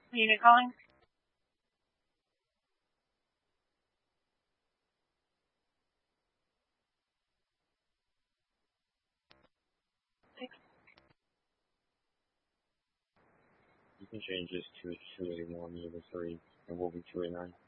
Unit calling? You can change this to 281 over 3, and we'll be 289.